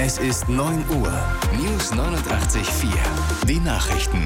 Es ist 9 Uhr. News 89.4. Die Nachrichten.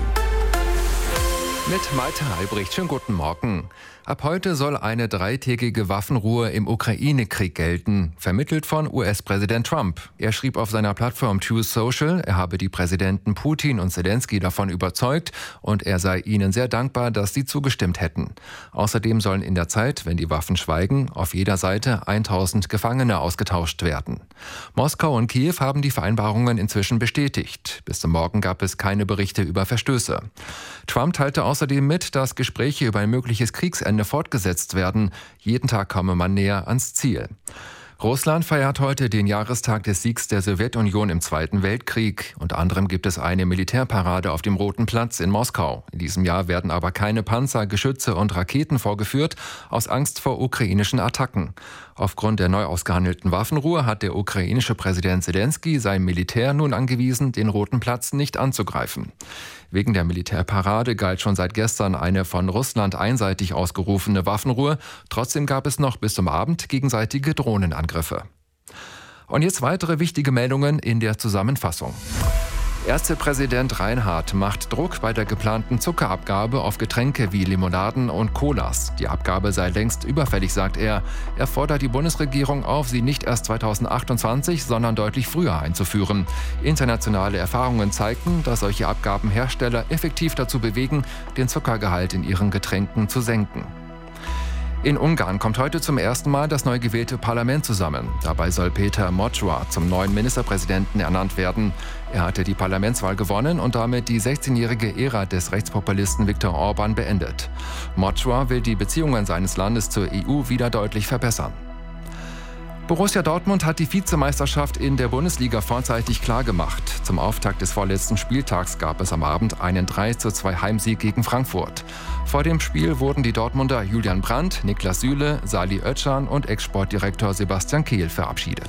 Mit Malte Albrecht. Schönen guten Morgen. Ab heute soll eine 3-tägige Waffenruhe im Ukraine-Krieg gelten, vermittelt von US-Präsident Trump. Er schrieb auf seiner Plattform Truth Social, er habe die Präsidenten Putin und Zelensky davon überzeugt und er sei ihnen sehr dankbar, dass sie zugestimmt hätten. Außerdem sollen in der Zeit, wenn die Waffen schweigen, auf jeder Seite 1000 Gefangene ausgetauscht werden. Moskau und Kiew haben die Vereinbarungen inzwischen bestätigt. Bis zum Morgen gab es keine Berichte über Verstöße. Trump teilte außerdem mit, dass Gespräche über ein mögliches Kriegsende fortgesetzt werden. Jeden Tag komme man näher ans Ziel. Russland feiert heute den Jahrestag des Siegs der Sowjetunion im Zweiten Weltkrieg. Unter anderem gibt es eine Militärparade auf dem Roten Platz in Moskau. In diesem Jahr werden aber keine Panzer, Geschütze und Raketen vorgeführt, aus Angst vor ukrainischen Attacken. Aufgrund der neu ausgehandelten Waffenruhe hat der ukrainische Präsident Zelensky sein Militär nun angewiesen, den Roten Platz nicht anzugreifen. Wegen der Militärparade galt schon seit gestern eine von Russland einseitig ausgerufene Waffenruhe. Trotzdem gab es noch bis zum Abend gegenseitige Drohnenangriffe. Und jetzt weitere wichtige Meldungen in der Zusammenfassung. Ärztepräsident Reinhardt macht Druck bei der geplanten Zuckerabgabe auf Getränke wie Limonaden und Colas. Die Abgabe sei längst überfällig, sagt er. Er fordert die Bundesregierung auf, sie nicht erst 2028, sondern deutlich früher einzuführen. Internationale Erfahrungen zeigten, dass solche Abgaben Hersteller effektiv dazu bewegen, den Zuckergehalt in ihren Getränken zu senken. In Ungarn kommt heute zum ersten Mal das neu gewählte Parlament zusammen. Dabei soll Péter Mocsa zum neuen Ministerpräsidenten ernannt werden. Er hatte die Parlamentswahl gewonnen und damit die 16-jährige Ära des Rechtspopulisten Viktor Orbán beendet. Mocsa will die Beziehungen seines Landes zur EU wieder deutlich verbessern. Borussia Dortmund hat die Vizemeisterschaft in der Bundesliga vorzeitig klargemacht. Zum Auftakt des vorletzten Spieltags gab es am Abend einen 3:2 Heimsieg gegen Frankfurt. Vor dem Spiel wurden die Dortmunder Julian Brandt, Niklas Süle, Salih Özcan und Ex-Sportdirektor Sebastian Kehl verabschiedet.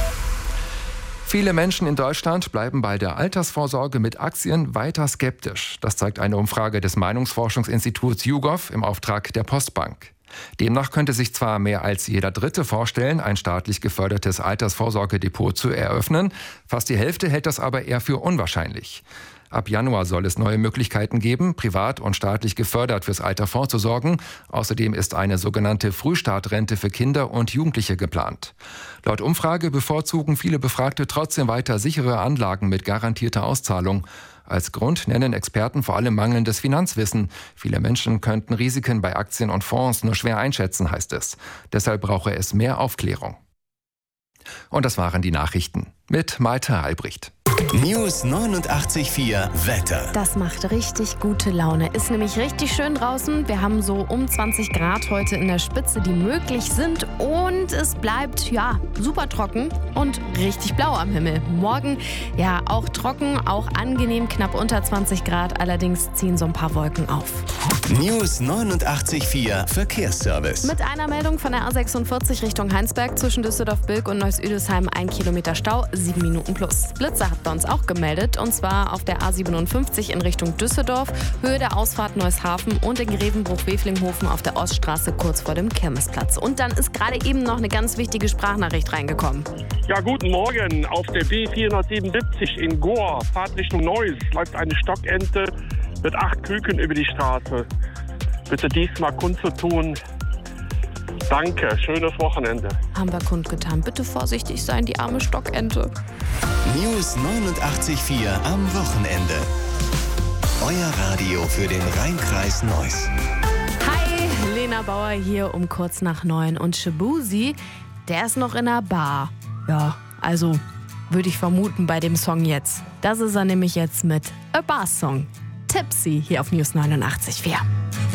Viele Menschen in Deutschland bleiben bei der Altersvorsorge mit Aktien weiter skeptisch. Das zeigt eine Umfrage des Meinungsforschungsinstituts YouGov im Auftrag der Postbank. Demnach könnte sich zwar mehr als jeder Dritte vorstellen, ein staatlich gefördertes Altersvorsorgedepot zu eröffnen, fast die Hälfte hält das aber eher für unwahrscheinlich. Ab Januar soll es neue Möglichkeiten geben, privat und staatlich gefördert fürs Alter vorzusorgen. Außerdem ist eine sogenannte Frühstartrente für Kinder und Jugendliche geplant. Laut Umfrage bevorzugen viele Befragte trotzdem weiter sichere Anlagen mit garantierter Auszahlung. Als Grund nennen Experten vor allem mangelndes Finanzwissen. Viele Menschen könnten Risiken bei Aktien und Fonds nur schwer einschätzen, heißt es. Deshalb brauche es mehr Aufklärung. Und das waren die Nachrichten mit Malte Albrecht. News 89.4 Wetter. Das macht richtig gute Laune. Ist nämlich richtig schön draußen. Wir haben so um 20 Grad heute in der Spitze, die möglich sind. Und es bleibt, super trocken und richtig blau am Himmel. Morgen, auch trocken, auch angenehm, knapp unter 20 Grad. Allerdings ziehen so ein paar Wolken auf. News 89.4 Verkehrsservice. Mit einer Meldung von der A46 Richtung Heinsberg zwischen Düsseldorf-Bilk und Neuss-Üdesheim 1 Kilometer Stau, 7 Minuten plus. Blitzer hat bei uns auch gemeldet, und zwar auf der A57 in Richtung Düsseldorf, Höhe der Ausfahrt Neushafen und in Grevenbruch-Weflinghofen auf der Oststraße kurz vor dem Kirmesplatz. Und dann ist gerade eben noch eine ganz wichtige Sprachnachricht reingekommen. Ja, guten Morgen. Auf der B477 in Goa, Fahrt Richtung Neuss, läuft eine Stockente mit 8 Küken über die Straße. Bitte diesmal kundzutun. Danke, schönes Wochenende. Haben wir kundgetan. Bitte vorsichtig sein, die arme Stockente. News 89.4 am Wochenende. Euer Radio für den Rheinkreis Neuss. Hi, Lena Bauer hier um kurz nach 9. Und Shabuzi, der ist noch in der Bar. Ja, also würde ich vermuten bei dem Song jetzt. Das ist er nämlich jetzt mit A Bar Song. Tipsy hier auf News 89.4.